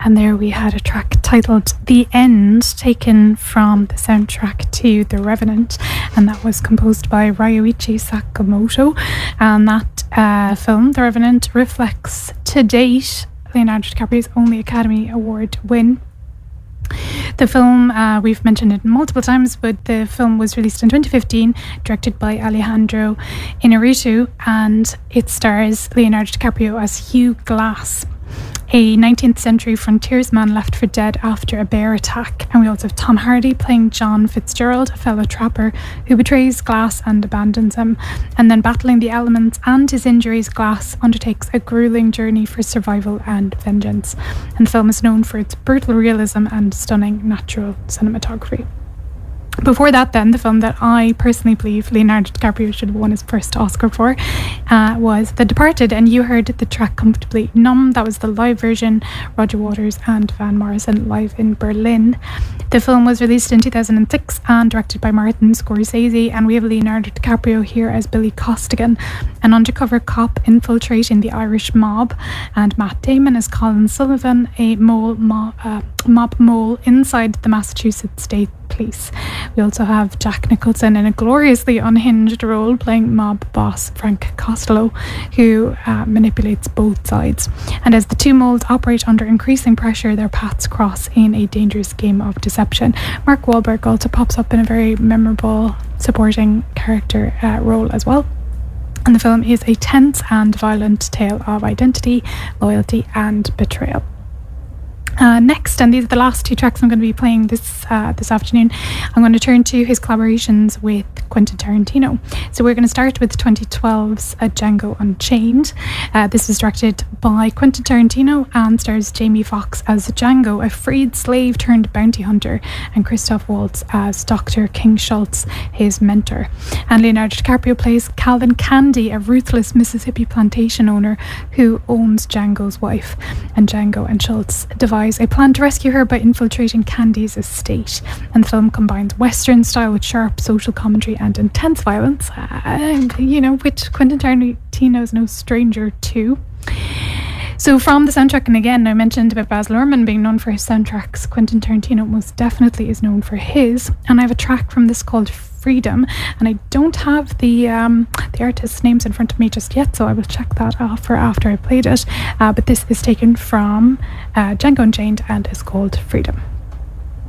And there we had a track titled The End, taken from the soundtrack to The Revenant, and that was composed by Ryuichi Sakamoto. And that film, The Revenant, reflects to date Leonardo DiCaprio's only Academy Award win. The film, we've mentioned it multiple times, but the film was released in 2015, directed by Alejandro Inarritu, and it stars Leonardo DiCaprio as Hugh Glass, a 19th century frontiersman left for dead after a bear attack. And we also have Tom Hardy playing John Fitzgerald, a fellow trapper who betrays Glass and abandons him. And then, battling the elements and his injuries, Glass undertakes a grueling journey for survival and vengeance. And the film is known for its brutal realism and stunning natural cinematography. Before that, then, the film that I personally believe Leonardo DiCaprio should have won his first Oscar for was The Departed, and you heard the track Comfortably Numb. That was the live version, Roger Waters and Van Morrison live in Berlin. The film was released in 2006 and directed by Martin Scorsese, and we have Leonardo DiCaprio here as Billy Costigan, an undercover cop infiltrating the Irish mob, and Matt Damon as Colin Sullivan, a mob mole inside the Massachusetts State Police. We also have Jack Nicholson in a gloriously unhinged role playing mob boss Frank Costello, who manipulates both sides. And as the two moles operate under increasing pressure, their paths cross in a dangerous game of deception. Mark Wahlberg also pops up in a very memorable supporting character role as well. And the film is a tense and violent tale of identity, loyalty and betrayal. Next, and these are the last two tracks I'm going to be playing this afternoon, I'm going to turn to his collaborations with Quentin Tarantino. So we're going to start with 2012's Django Unchained. This is directed by Quentin Tarantino and stars Jamie Foxx as Django, a freed slave turned bounty hunter, and Christoph Waltz as Dr. King Schultz, his mentor. And Leonardo DiCaprio plays Calvin Candy, a ruthless Mississippi plantation owner who owns Django's wife. And Django and Schultz devise a plan to rescue her by infiltrating Candy's estate. And the film combines Western style with sharp social commentary and intense violence, which Quentin Tarantino is no stranger to. So from the soundtrack, and again, I mentioned about Baz Luhrmann being known for his soundtracks, Quentin Tarantino most definitely is known for his. And I have a track from this called Freedom, and I don't have the artist's names in front of me just yet, so I will check that off for after I played it. But this is taken from Django Unchained and is called Freedom.